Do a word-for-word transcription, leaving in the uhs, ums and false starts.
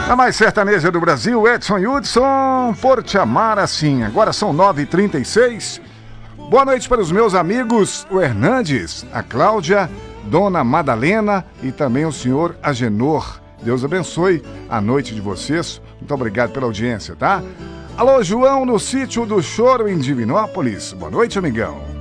A mais sertaneja do Brasil, Edson Hudson, por te amar assim. Agora são nove e trinta e seis. Boa noite para os meus amigos, o Hernandes, a Cláudia, Dona Madalena e também o senhor Agenor. Deus abençoe a noite de vocês. Muito obrigado pela audiência, tá? Alô, João, no sítio do Choro, em Divinópolis. Boa noite, amigão.